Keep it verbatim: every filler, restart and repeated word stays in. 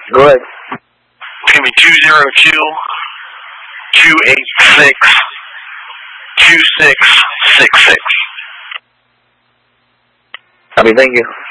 Go ahead. Give me two zero two, two eight six, two six six six. Copy, thank you.